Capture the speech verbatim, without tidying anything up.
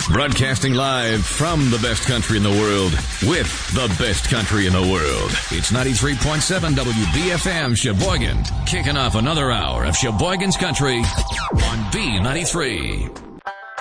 Broadcasting live from the best country in the world with the best country in the world. It's ninety-three point seven W B F M Sheboygan. Kicking off another hour of Sheboygan's Country on B ninety-three.